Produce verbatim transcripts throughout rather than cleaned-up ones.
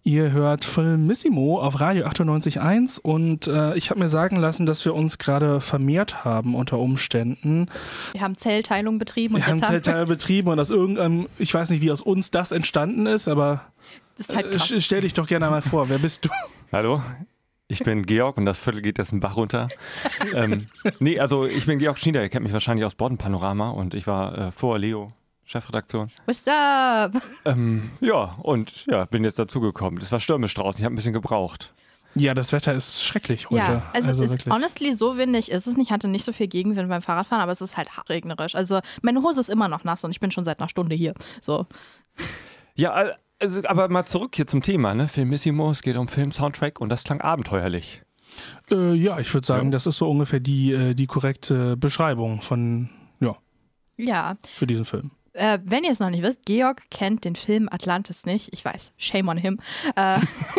Ihr hört Filmissimo auf Radio achtundneunzig Komma eins und äh, ich habe mir sagen lassen, dass wir uns gerade vermehrt haben unter Umständen. Wir haben Zellteilung betrieben. Und wir haben Zellteilung betrieben und aus irgendeinem, ich weiß nicht, wie aus uns das entstanden ist, aber das ist halt äh, stell dich doch gerne mal vor, wer bist du? Hallo, ich bin Georg und das Viertel geht jetzt einen Bach runter. ähm, nee, also ich bin Georg Schnieder, ihr kennt mich wahrscheinlich aus Bordenpanorama und ich war äh, vor Leo Chefredaktion. What's up? Ähm, ja, und ja, bin jetzt dazugekommen. Es war stürmisch draußen, ich habe ein bisschen gebraucht. Ja, das Wetter ist schrecklich heute. Ja, also, also es ist wirklich. honestly so windig ist es nicht. Ich hatte nicht so viel Gegenwind beim Fahrradfahren, aber es ist halt regnerisch. Also meine Hose ist immer noch nass und ich bin schon seit einer Stunde hier. So. Ja, also, aber mal zurück hier zum Thema, ne? Filmissimo, es geht um Film-Soundtrack und das klang abenteuerlich. Äh, ja, ich würde sagen, ja. das ist so ungefähr die, äh, die korrekte Beschreibung von, ja, ja. für diesen Film. Äh, wenn ihr es noch nicht wisst, Georg kennt den Film Atlantis nicht. Ich weiß, shame on him. Äh,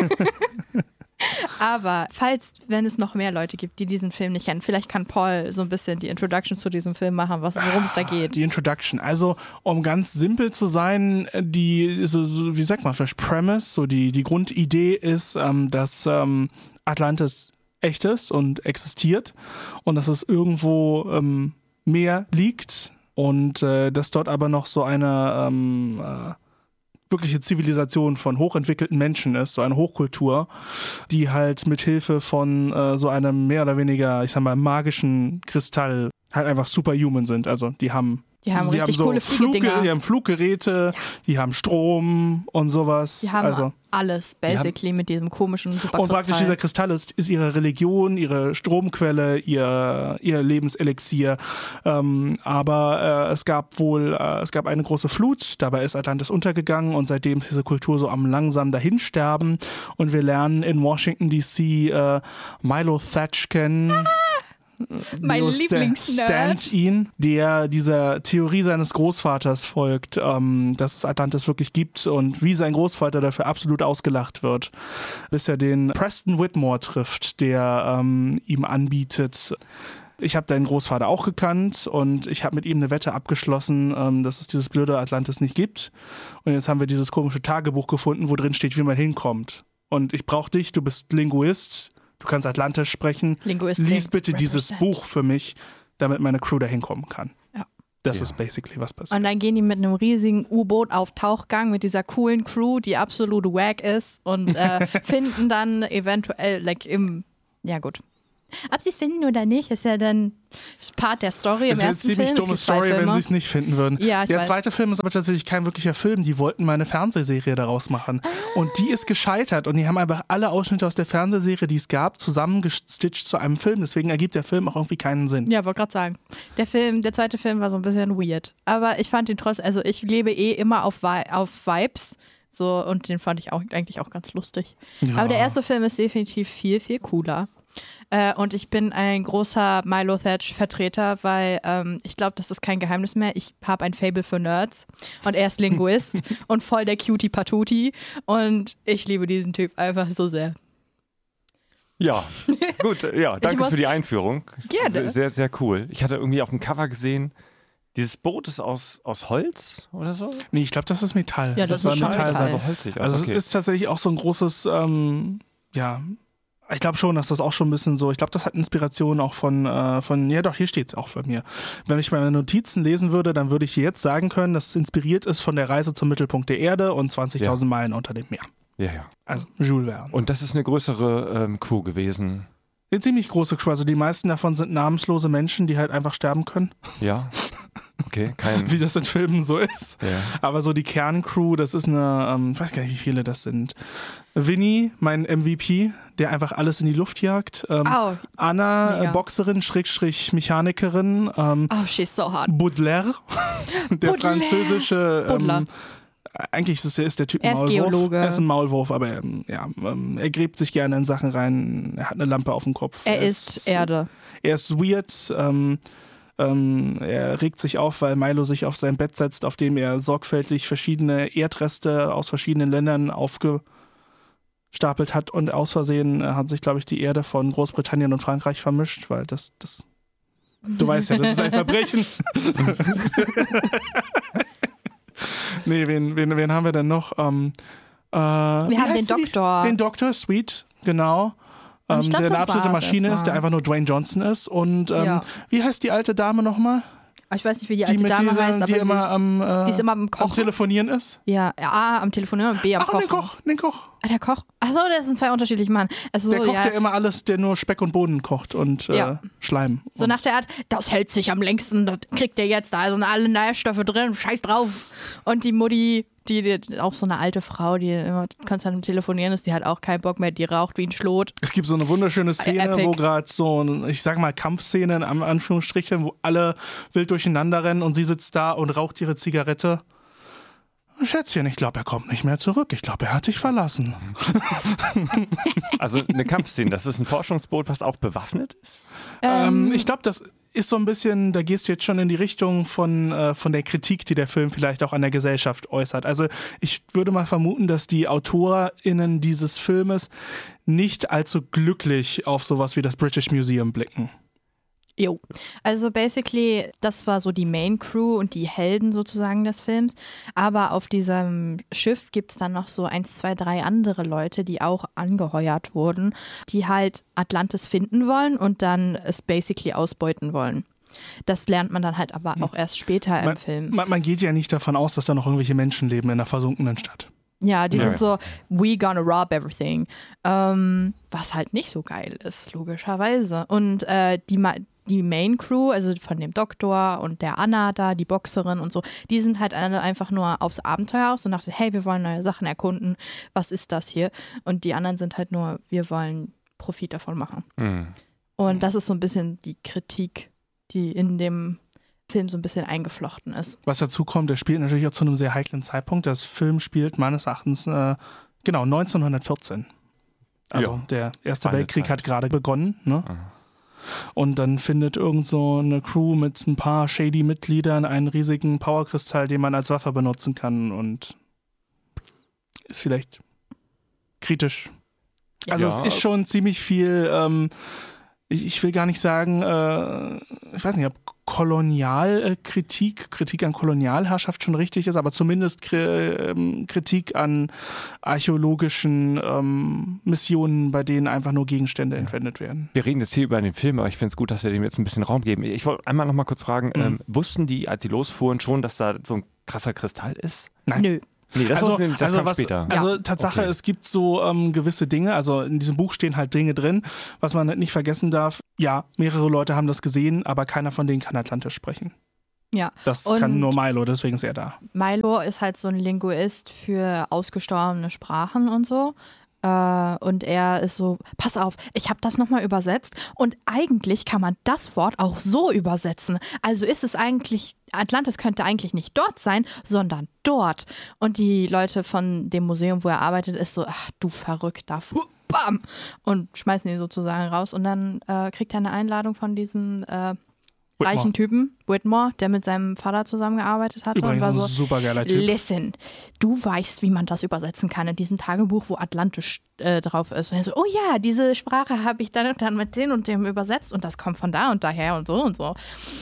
aber falls, wenn es noch mehr Leute gibt, die diesen Film nicht kennen, vielleicht kann Paul so ein bisschen die Introduction zu diesem Film machen, worum es da geht. Die Introduction, also um ganz simpel zu sein, die, so, so, wie sagt man vielleicht, Premise, so die, die Grundidee ist, ähm, dass ähm, Atlantis echt ist und existiert und dass es irgendwo ähm, Meer liegt. Und äh, dass dort aber noch so eine ähm, äh, wirkliche Zivilisation von hochentwickelten Menschen ist, so eine Hochkultur, die halt mit Hilfe von äh, so einem mehr oder weniger, ich sag mal, magischen Kristall halt einfach superhuman sind. Also die haben Die haben die richtig haben so coole Fliegedinger. Flugge- Die haben Fluggeräte, ja. Die haben Strom und sowas. Die haben also, alles, basically, mit diesem komischen Superkristall. Und praktisch dieser Kristall ist, ist ihre Religion, ihre Stromquelle, ihr, ihr Lebenselixier. Ähm, aber äh, es gab wohl, äh, es gab eine große Flut, dabei ist Atlantis untergegangen und seitdem ist diese Kultur so am langsam dahinsterben. Und wir lernen in Washington D C äh, Milo Thatch kennen. Ah! Mein Lieblingsnerd. Stand-in, der dieser Theorie seines Großvaters folgt, ähm, dass es Atlantis wirklich gibt und wie sein Großvater dafür absolut ausgelacht wird, bis er den Preston Whitmore trifft, der ähm, ihm anbietet. Ich habe deinen Großvater auch gekannt und ich habe mit ihm eine Wette abgeschlossen, ähm, dass es dieses blöde Atlantis nicht gibt. Und jetzt haben wir dieses komische Tagebuch gefunden, wo drin steht, wie man hinkommt. Und ich brauche dich, du bist Linguist. Du kannst Atlantisch sprechen. Linguistin. Lies bitte dieses Buch für mich, damit meine Crew da hinkommen kann. Ja. Das ja. ist basically, was passiert. Und dann gehen die mit einem riesigen U-Boot auf Tauchgang mit dieser coolen Crew, die absolut wack ist und äh, finden dann eventuell, like im, ja gut. Ob sie es finden oder nicht, ist ja dann ist Part der Story im ersten Film. ersten Es ist eine ziemlich Film. dumme Story, wenn sie es nicht finden würden. Ja, der weiß. zweite Film ist aber tatsächlich kein wirklicher Film. Die wollten mal eine Fernsehserie daraus machen. Ah. Und die ist gescheitert. Und die haben einfach alle Ausschnitte aus der Fernsehserie, die es gab, zusammengestitcht zu einem Film. Deswegen ergibt der Film auch irgendwie keinen Sinn. Ja, wollte gerade sagen. Der Film, der zweite Film war so ein bisschen weird. Aber ich fand ihn trotzdem, also ich lebe eh immer auf, Vi- auf Vibes. So, und den fand ich auch eigentlich auch ganz lustig. Ja. Aber der erste Film ist definitiv viel, viel cooler. Äh, und ich bin ein großer Milo Thatch-Vertreter, weil ähm, ich glaube, das ist kein Geheimnis mehr. Ich habe ein Faible für Nerds und er ist Linguist und voll der Cutie Patootie und ich liebe diesen Typ einfach so sehr. Ja, gut, ja, danke muss, für die Einführung. Gerne. Sehr, sehr cool. Ich hatte irgendwie auf dem Cover gesehen, dieses Boot ist aus, aus Holz oder so? Nee, ich glaube, das ist Metall. Ja, das, das ist war schon Metall. Metall. Also holzig. Also okay. es ist tatsächlich auch so ein großes, ähm, ja, ich glaube schon, dass das auch schon ein bisschen so, ich glaube, das hat Inspiration auch von, äh, von ja doch, hier steht es auch bei mir. Wenn ich meine Notizen lesen würde, dann würde ich jetzt sagen können, dass es inspiriert ist von der Reise zum Mittelpunkt der Erde und zwanzigtausend ja. Meilen unter dem Meer. Ja, ja. Also Jules Verne. Und das ist eine größere ähm, Crew gewesen. Eine ziemlich große Crew, also die meisten davon sind namenslose Menschen, die halt einfach sterben können. Ja, okay, kein... Wie das in Filmen so ist. Ja. Aber so die Kerncrew, das ist eine, ähm, ich weiß gar nicht, wie viele das sind. Vinny, mein M V P, der einfach alles in die Luft jagt. Ähm, Oh, Anna, mega. äh, Boxerin, Schrägstrich Mechanikerin. Ähm, oh, she's so hot. Baudelaire, der Baudelaire. französische... Baudelaire. Ähm, eigentlich ist, er ist der Typ ein Er ist Maulwurf. Geologe. Er ist ein Maulwurf, aber ähm, ja, ähm, er gräbt sich gerne in Sachen rein. Er hat eine Lampe auf dem Kopf. Er ist Erde. Er ist weird. Ähm, ähm, er regt sich auf, weil Milo sich auf sein Bett setzt, auf dem er sorgfältig verschiedene Erdreste aus verschiedenen Ländern aufgestapelt hat und aus Versehen hat sich, glaube ich, die Erde von Großbritannien und Frankreich vermischt, weil das, das du weißt ja, das ist ein Verbrechen. Nee, wen, wen, wen haben wir denn noch? Ähm, Äh, Wir haben den Doktor. Die? Den Doktor, Sweet, genau. Ähm, glaub, der eine absolute Maschine ist, mal. der einfach nur Dwayne Johnson ist. Und ähm, ja. wie heißt die alte Dame nochmal? Ich weiß nicht, wie die alte die Dame dieser, heißt, aber die, immer ist, am, äh, die ist immer am Kochen. am Telefonieren ist. Ja, A am Telefonieren und B am Ach, Kochen. den Koch, den Koch. Ah, der Koch. Achso, das sind zwei unterschiedliche Mann. Also, der kocht ja. ja immer alles, der nur Speck und Boden kocht und äh, ja. Schleim. So und nach der Art, das hält sich am längsten, das kriegt ihr jetzt, da sind alle Nährstoffe drin, scheiß drauf. Und die Mutti, die, die auch so eine alte Frau, die immer konstant am Telefonieren ist, die hat auch keinen Bock mehr, die raucht wie ein Schlot. Es gibt so eine wunderschöne Szene, Epic. wo gerade so, ein, ich sag mal, Kampfszenen, am Anführungsstrichen, wo alle wild durcheinander rennen und sie sitzt da und raucht ihre Zigarette. Schätzchen, ich glaube, er kommt nicht mehr zurück. Ich glaube, er hat dich verlassen. Also eine Kampfszene, das ist ein Forschungsboot, was auch bewaffnet ist? Ähm, ich glaube, das ist so ein bisschen, da gehst du jetzt schon in die Richtung von, äh, von der Kritik, die der Film vielleicht auch an der Gesellschaft äußert. Also ich würde mal vermuten, dass die AutorInnen dieses Filmes nicht allzu glücklich auf sowas wie das British Museum blicken. Jo. Also basically, das war so die Main Crew und die Helden sozusagen des Films. Aber auf diesem Schiff gibt es dann noch so eins, zwei, drei andere Leute, die auch angeheuert wurden, die halt Atlantis finden wollen und dann es basically ausbeuten wollen. Das lernt man dann halt aber auch erst später im man, Film. Man, man geht ja nicht davon aus, dass da noch irgendwelche Menschen leben in einer versunkenen Stadt. Ja, die Ja, sind so, we gonna rob everything. Ähm, was halt nicht so geil ist, logischerweise. Und äh, die, die Main Crew, also von dem Doktor und der Anna da, die Boxerin und so, die sind halt alle einfach nur aufs Abenteuer aus und dachten, hey, wir wollen neue Sachen erkunden. Was ist das hier? Und die anderen sind halt nur, wir wollen Profit davon machen. Mhm. Und das ist so ein bisschen die Kritik, die in dem Film so ein bisschen eingeflochten ist. Was dazu kommt, der spielt natürlich auch zu einem sehr heiklen Zeitpunkt. Das Film spielt meines Erachtens äh, genau neunzehnhundertvierzehn. Also Ja. der Erste Eine Weltkrieg Zeit. hat gerade begonnen. Ne? Mhm. Und dann findet irgend so eine Crew mit ein paar shady Mitgliedern einen riesigen Powerkristall, den man als Waffe benutzen kann und ist vielleicht kritisch. Also Ja. es ist schon ziemlich viel, ähm, ich, ich will gar nicht sagen, äh, ich weiß nicht, ob Kolonialkritik, Kritik an Kolonialherrschaft schon richtig ist, aber zumindest Kri- ähm, Kritik an archäologischen ähm, Missionen, bei denen einfach nur Gegenstände entwendet werden. Wir reden jetzt hier über den Film, aber ich finde es gut, dass wir dem jetzt ein bisschen Raum geben. Ich wollte einmal noch mal kurz fragen, Mhm. ähm, wussten die, als sie losfuhren, schon, dass da so ein krasser Kristall ist? Nein. Nö. Nee, das, also, wussten sie- das also kam was, später. Also Tatsache, Okay. es gibt so ähm, gewisse Dinge, also in diesem Buch stehen halt Dinge drin, was man nicht vergessen darf. Ja, mehrere Leute haben das gesehen, aber keiner von denen kann Atlantisch sprechen. Ja. Das Und kann nur Milo, deswegen ist er da. Milo ist halt so ein Linguist für ausgestorbene Sprachen und so. Äh, und er ist so, pass auf, ich habe das nochmal übersetzt und eigentlich kann man das Wort auch so übersetzen. Also ist es eigentlich, Atlantis könnte eigentlich nicht dort sein, sondern dort. Und die Leute von dem Museum, wo er arbeitet, ist so, ach du Verrückter, bam! Und schmeißen ihn sozusagen raus. Und dann äh, kriegt er eine Einladung von diesem äh, reichen Typen, Whitmore, der mit seinem Vater zusammengearbeitet hat. Übrigens und war ein so, super geiler Typ. listen, du weißt, wie man das übersetzen kann in diesem Tagebuch, wo Atlantisch äh, drauf ist. Und er so, oh ja, diese Sprache habe ich dann und dann mit dem und dem übersetzt und das kommt von da und daher und so und so.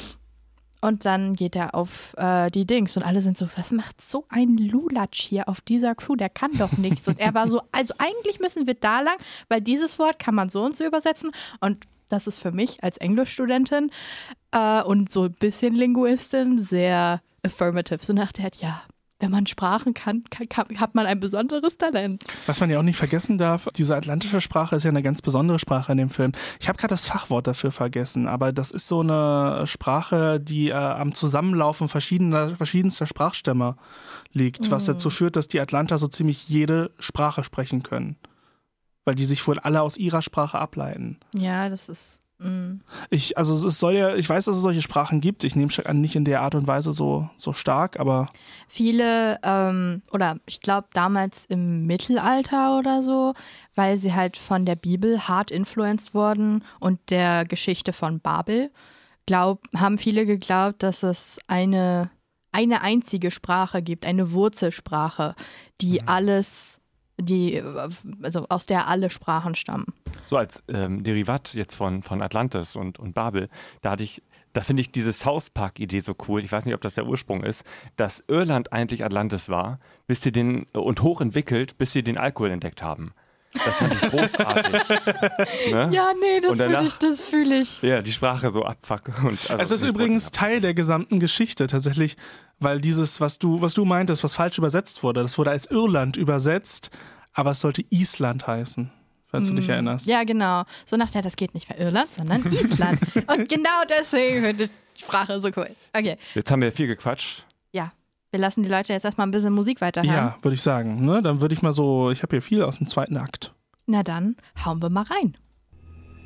Und dann geht er auf äh, die Dings und alle sind so, was macht so ein Lulatsch hier auf dieser Crew? Der kann doch nichts. Und er war so, also eigentlich müssen wir da lang, weil dieses Wort kann man so und so übersetzen. Und das ist für mich als Englischstudentin äh, und so ein bisschen Linguistin sehr affirmative. So nach der, ja, wenn man Sprachen kann, kann, kann, hat man ein besonderes Talent. Was man ja auch nicht vergessen darf, diese atlantische Sprache ist ja eine ganz besondere Sprache in dem Film. Ich habe gerade das Fachwort dafür vergessen, aber das ist so eine Sprache, die äh, am Zusammenlaufen verschiedener, verschiedenster Sprachstämme liegt, was dazu führt, dass die Atlanter so ziemlich jede Sprache sprechen können. Weil die sich wohl alle aus ihrer Sprache ableiten. Ja, das ist... Mm. Ich, also es soll ja, ich weiß, dass es solche Sprachen gibt. Ich nehme an, nicht in der Art und Weise so, so stark, aber Viele, ähm, oder ich glaube damals im Mittelalter oder so, weil sie halt von der Bibel hart influenced wurden und der Geschichte von Babel, glaub, haben viele geglaubt, dass es eine, eine einzige Sprache gibt, eine Wurzelsprache, die Mhm. alles, die, also aus der alle Sprachen stammen. so als ähm, Derivat jetzt von, von Atlantis und, und Babel, da hatte ich, da finde ich diese South Park-Idee so cool. Ich weiß nicht, ob das der Ursprung ist, dass Irland eigentlich Atlantis war, bis sie den, und hochentwickelt, bis sie den Alkohol entdeckt haben. Das fand ich großartig. Ne? Ja, nee, das Und danach- fühle ich, das fühle ich. Ja, die Sprache so abfuck. Und also, Es ist ich übrigens wollte- Teil der gesamten Geschichte tatsächlich, weil dieses, was du, was du meintest, was falsch übersetzt wurde, das wurde als Irland übersetzt, aber es sollte Island heißen, falls du dich erinnerst. Ja, genau. So nach der, das geht nicht für Irland, sondern Island. Und genau deswegen finde ich die Sprache so cool. Okay, Jetzt haben wir viel gequatscht. ja. Wir lassen die Leute jetzt erstmal ein bisschen Musik weiterhören. Ja, würde ich sagen. Ne? Dann würde ich mal so, ich habe hier viel aus dem zweiten Akt. Na dann, hauen wir mal rein.